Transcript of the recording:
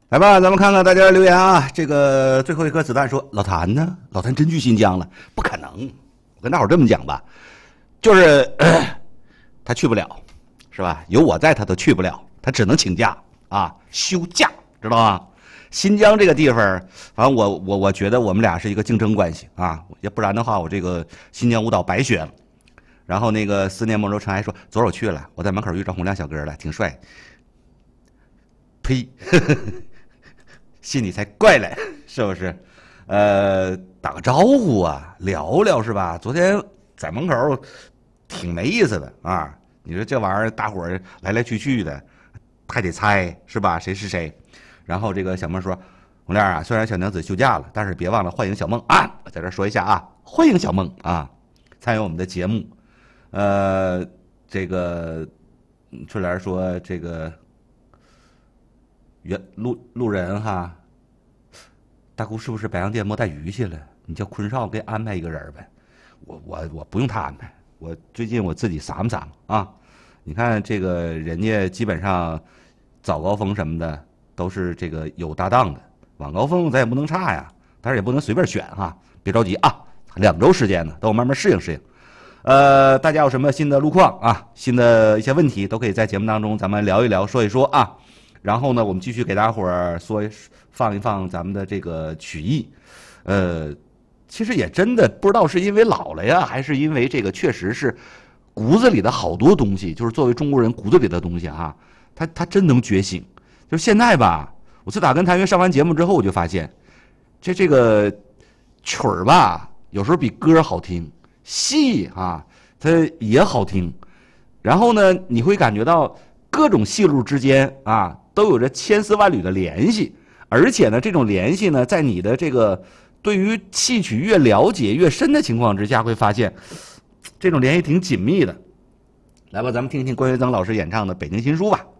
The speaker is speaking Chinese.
来吧，咱们看看大家留言啊。这个最后一颗子弹说：“老谭呢？老谭真去新疆了？不可能！我跟大伙这么讲吧，就是他去不了，是吧？有我在，他都去不了，他只能请假啊，休假，知道吗？新疆这个地方，反正我觉得我们俩是一个竞争关系啊，要不然的话，我这个新疆舞蹈白学了。然后那个思念梦中尘埃说：昨儿我去了，我在门口遇着洪亮小哥了，挺帅。呸！心里才怪嘞，是不是？打个招呼啊，聊聊是吧？昨天在门口挺没意思的啊。你说这玩意儿，大伙儿来来去去的，还得猜是吧？谁是谁？然后这个小梦说：“洪亮啊，虽然小娘子休假了，但是别忘了欢迎小梦啊！我在这说一下啊，欢迎小梦啊，参与我们的节目。这个春莲说这个。”路人哈，大姑是不是白洋淀摸带鱼去了？你叫坤少给安排一个人呗。我不用他安排，我最近我自己撒嘛啊。你看这个人家基本上早高峰什么的都是这个有搭档的，晚高峰咱也不能差呀，但是也不能随便选哈。别着急啊，2周时间呢，等我慢慢适应适应。大家有什么新的路况啊，新的一些问题都可以在节目当中咱们聊一聊，说一说啊。然后呢，我们继续给大伙儿放一放咱们的这个曲艺，其实也真的不知道是因为老了呀，还是因为这个确实是骨子里的好多东西，就是作为中国人骨子里的东西哈，它真能觉醒。就是现在吧，我自打跟谭云上完节目之后，我就发现，这个曲儿吧，有时候比歌好听，戏啊，它也好听。然后呢，你会感觉到各种戏路之间啊。都有着千丝万缕的联系，而且呢，这种联系呢，在你的这个对于戏曲越了解越深的情况之下，会发现这种联系挺紧密的。来吧，咱们听听关学增老师演唱的《北京新书》吧。